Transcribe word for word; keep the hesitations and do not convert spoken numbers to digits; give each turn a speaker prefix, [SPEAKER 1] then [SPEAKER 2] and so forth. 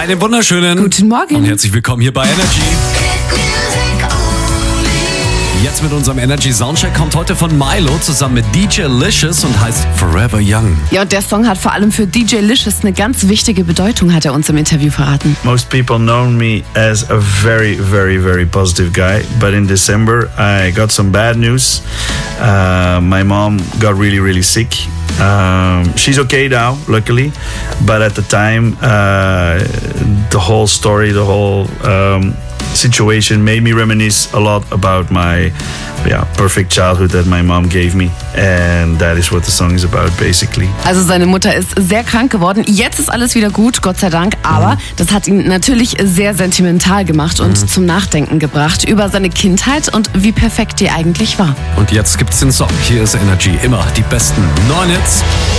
[SPEAKER 1] Einen wunderschönen
[SPEAKER 2] Guten Morgen
[SPEAKER 1] und herzlich willkommen hier bei Energy. Jetzt mit unserem Energy Soundcheck kommt heute von Milo zusammen mit D J Licious und heißt Forever Young.
[SPEAKER 2] Ja, und der Song hat vor allem für D J Licious eine ganz wichtige Bedeutung, hat er uns im Interview verraten.
[SPEAKER 3] Most people know me as a very, very, very positive guy. But in December, I got some bad news. Uh, my mom got really, really sick. Um, she's okay now, luckily. But at the time, uh, the whole story, the whole um, situation made me reminisce a lot about my yeah, perfect childhood that my mom gave me. And that is what the song is about, basically.
[SPEAKER 2] Also seine Mutter ist sehr krank geworden. Jetzt ist alles wieder gut, Gott sei Dank. Aber mhm. das hat ihn natürlich sehr sentimental gemacht und mhm. zum Nachdenken gebracht über seine Kindheit und wie perfekt die eigentlich war.
[SPEAKER 1] Und jetzt gibt's den Song. Hier ist Energy. Immer die besten neuen Hits.